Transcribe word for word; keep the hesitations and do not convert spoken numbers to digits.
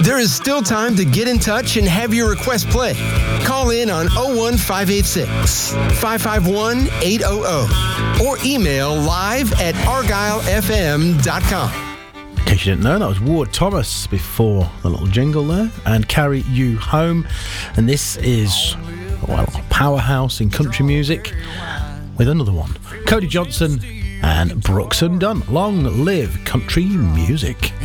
There is still time to get in touch and have your request play. Call in on oh one five eight six, five five one, eight hundred or email live at argyle f m dot com. In case you didn't know, that was Ward Thomas before the little jingle there, and Carry You Home. And this is, well, a powerhouse in country music with another one. Cody Johnson and Brooks and Dunn. Long live country music.